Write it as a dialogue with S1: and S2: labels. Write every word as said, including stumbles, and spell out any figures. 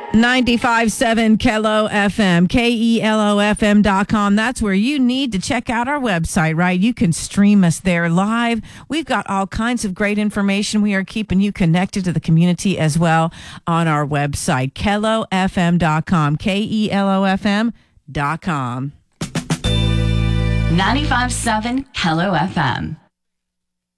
S1: ninety-five point seven Kelo F M, K E L O F M dot com. That's where you need to check out our website, right? You can stream us there live. We've got all kinds of great information. We are keeping you connected to the community as well on our website, Kelo F M dot com, K E L O F M dot com.
S2: ninety-five point seven Kelo F M.